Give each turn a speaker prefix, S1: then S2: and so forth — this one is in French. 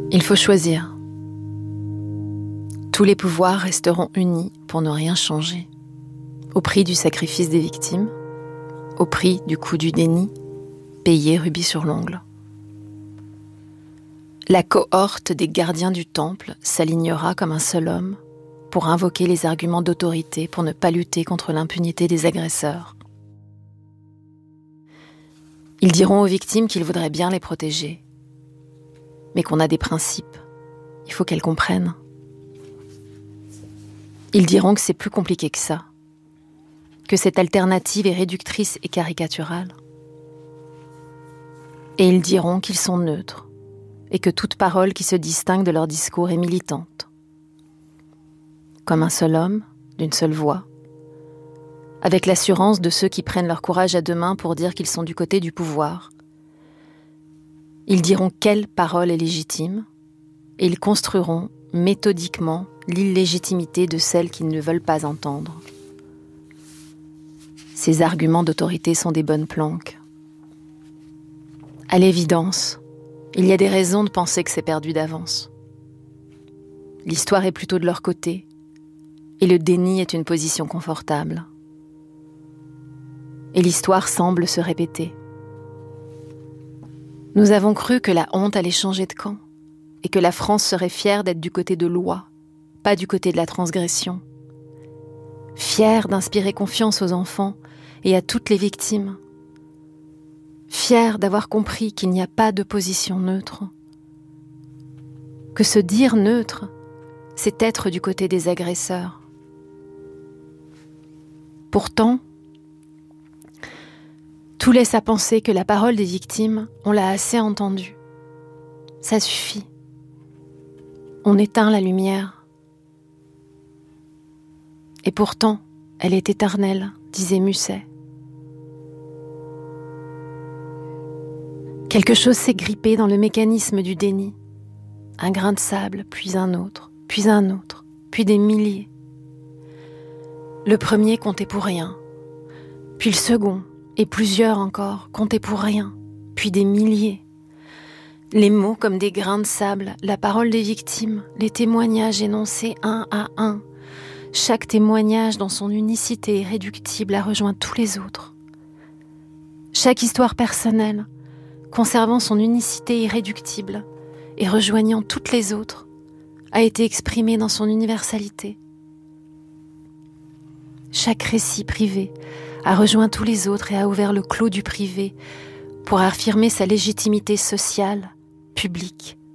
S1: Il faut choisir. Tous les pouvoirs resteront unis pour ne rien changer, au prix du sacrifice des victimes, au prix du coût du déni, payé rubis sur l'ongle. La cohorte des gardiens du temple s'alignera comme un seul homme pour invoquer les arguments d'autorité pour ne pas lutter contre l'impunité des agresseurs. Ils diront aux victimes qu'ils voudraient bien les protéger, mais qu'on a des principes. Il faut qu'elles comprennent. Ils diront que c'est plus compliqué que ça, que cette alternative est réductrice et caricaturale. Et ils diront qu'ils sont neutres, et que toute parole qui se distingue de leur discours est militante. Comme un seul homme, d'une seule voix, avec l'assurance de ceux qui prennent leur courage à deux mains pour dire qu'ils sont du côté du pouvoir. Ils diront quelle parole est légitime, et ils construiront méthodiquement l'illégitimité de celles qu'ils ne veulent pas entendre. Ces arguments d'autorité sont des bonnes planques. À l'évidence, il y a des raisons de penser que c'est perdu d'avance. L'histoire est plutôt de leur côté, et le déni est une position confortable. Et l'histoire semble se répéter. Nous avons cru que la honte allait changer de camp, et que la France serait fière d'être du côté de loi, pas du côté de la transgression. Fière d'inspirer confiance aux enfants et à toutes les victimes. Fière d'avoir compris qu'il n'y a pas de position neutre. Que se dire neutre, c'est être du côté des agresseurs. Pourtant, tout laisse à penser que la parole des victimes, on l'a assez entendue. Ça suffit. On éteint la lumière. Et pourtant, elle est éternelle, disait Musset. Quelque chose s'est grippé dans le mécanisme du déni. Un grain de sable, puis un autre, puis des milliers. Le premier comptait pour rien, puis le second, et plusieurs encore, comptaient pour rien, puis des milliers. Les mots comme des grains de sable, la parole des victimes, les témoignages énoncés un à un. Chaque témoignage dans son unicité irréductible a rejoint tous les autres. Chaque histoire personnelle, conservant son unicité irréductible et rejoignant toutes les autres, a été exprimée dans son universalité. Chaque récit privé a rejoint tous les autres et a ouvert le clos du privé pour affirmer sa légitimité sociale, publique